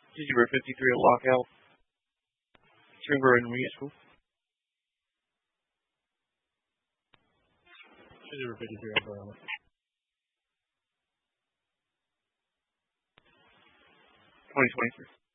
Did you wear 53 at lockout? Remember intermediate school? Did you wear 53 at Brown? 2023.